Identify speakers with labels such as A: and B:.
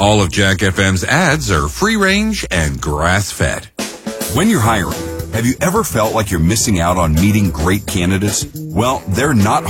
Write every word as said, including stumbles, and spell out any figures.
A: All of Jack F M's ads are free range and grass-fed.
B: When you're hiring, have you ever felt like you're missing out on meeting great candidates? Well, they're not